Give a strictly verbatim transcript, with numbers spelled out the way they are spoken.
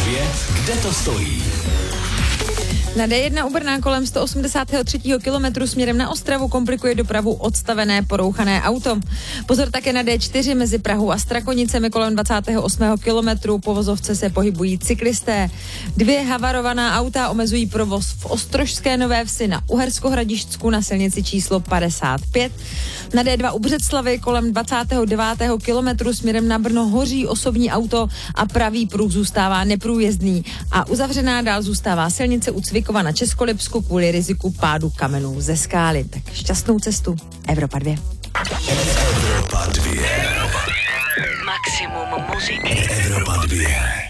dvě, kde to stojí? Na dé jedna u Brna kolem sto osmdesát tři kilometru směrem na Ostravu komplikuje dopravu odstavené porouchané auto. Pozor také na dé čtyři mezi Prahou a Strakonicemi kolem dvacátého osmého kilometru. Po vozovce se pohybují cyklisté. Dvě havarovaná auta omezují provoz v Ostrožské Nové Vsi na Uherskohradišťsku na silnici číslo padesát pět. Na dé dva u Břeclavi kolem dvacátého devátého kilometru směrem na Brno hoří osobní auto a pravý pruh zůstává neprůjezdný. A uzavřená dál zůstává silnice u Cvikova na Českolipsku kvůli riziku pádu kamenů ze skály. Tak šťastnou cestu. Evropa dvě. Evropa dvě. Maximum muziky. Evropa dvě.